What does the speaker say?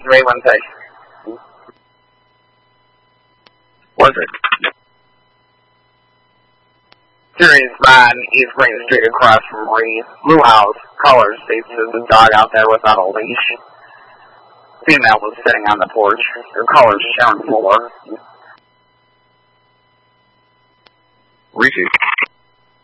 A16. Was it? Series 9, East Green Street across from Reed. Blue house, colors, faces a dog out there without a leash. Female was sitting on the porch, her colors shown fuller. Repeat.